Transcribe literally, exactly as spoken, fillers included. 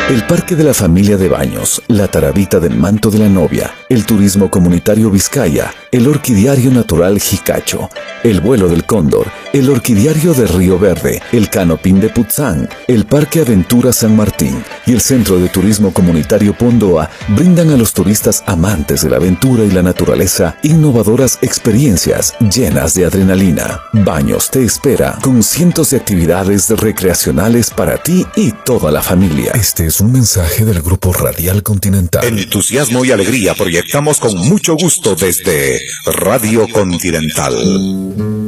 El Parque de la Familia de Baños, la Tarabita del Manto de la Novia, el Turismo Comunitario Vizcaya, el Orquidiario Natural Jicacho, el Vuelo del Cóndor, el Orquidiario de Río Verde, el Canopín de Putzán, el Parque Aventura San Martín y el Centro de Turismo Comunitario Pondoa brindan a los turistas amantes de la aventura y la naturaleza innovadoras experiencias llenas de adrenalina. Baños te espera con cientos de actividades recreacionales para ti y toda la familia. Este es un mensaje del Grupo Radial Continental. Entusiasmo y alegría proyectamos con mucho gusto desde Radio Continental.